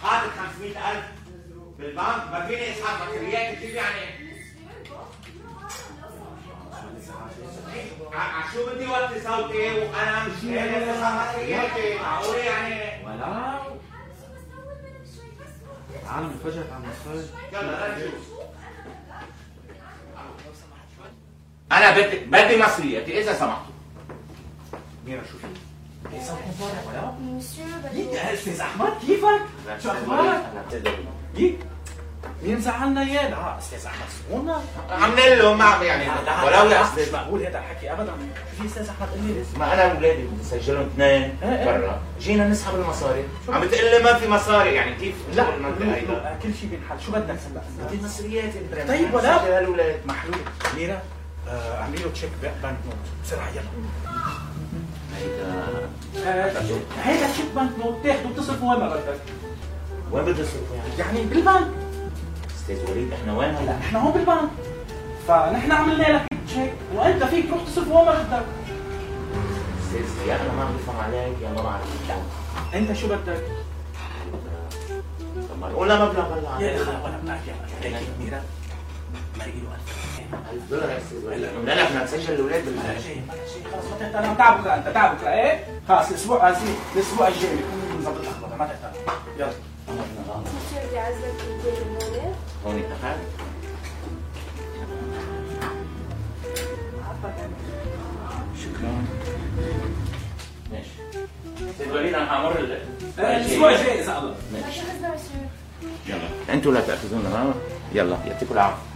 حاطط 500,000 بالبنك، ما فيني اسحب بطاريات كيف يعني؟ شو بدي وطي صوتي وانا مش قادر اسحب بطارياتي، معقول يعني؟ ولا تعال نفجرك على المصاري. يلا نشوف. انا بدي مصرياتي اذا سمحتوا. ميرا شو في؟ كيف صوتكم طالع ولا؟ استاذ احمد كيفك؟ شو اخبارك؟ مين زعلنا اياه؟ لا استاذ احمد سمونا عاملين له ما يعني ولو يا مش مقبول هذا الحكي ابدا. في استاذ احمد قال لي ما انا واولادي بدي اسجلهم اثنين برا، جينا نسحب المصاري، عم بتقول لي ما في مصاري يعني كيف؟ لا كل شيء بينحل. شو بدك هلا؟ بدي مصرياتي طيب ولا سجل هالولاد محلول. ميرا اعملي له تشيك بنك نوت بسرعه يلا. هيدا تشيك بنك نوت تاخده وتصرفه وين ما بدك. وين بدي اصرفه يعني؟ يعني بالبنك. استاذ وليد احنا وين هلا؟ احنا هون بالبنك، فنحن عملنا لك تشيك وانت فيك تروح تصرفه وين ما بدك. استاذ يا انا ما عم بفهم عليك يا ما بعرف. انت شو بدك؟ طب ما نقول مبلغ هلا يا اخي ولا بنحكي على ميرا مرقي له $1000 يا استاذ وليد. قلنا لك بدنا نسجل الاولاد لا شيء خلص ما تهتم. انا تعبك انت تعبك ايه خلص الاسبوع الاسبوع الجاي بكون نظبط الاخبار ما تهتم. يلا بدي اعزلك البيت هون. هون اتفقنا. شكرا. ماشي استاذ وليد انا حامر الاسبوع الجاي اذا الله. يلا انتوا لا تاخذونا ها. يلا يعطيكم العافيه.